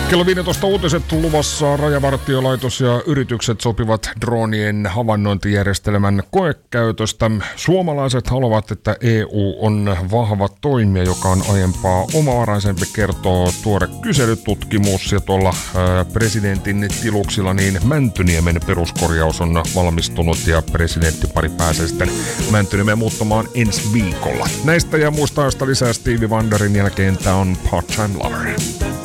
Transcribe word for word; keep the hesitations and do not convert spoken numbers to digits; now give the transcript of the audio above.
Kello viisitoista uutiset luvassa. Rajavartiolaitos ja yritykset sopivat droonien havainnointijärjestelmän koekäytöstä. Suomalaiset haluavat, että E U on vahva toimija, joka on aiempaa omavaraisempi, kertoo tuore kyselytutkimus. Ja tuolla ää, presidentin tiluksilla niin Mäntyniemen peruskorjaus on valmistunut ja presidenttipari pääsee sitten Mäntyniemen muuttamaan ensi viikolla. Näistä ja muista ajoista lisää Stevie Wonderin jälkeen. Tää on Part-Time Lover.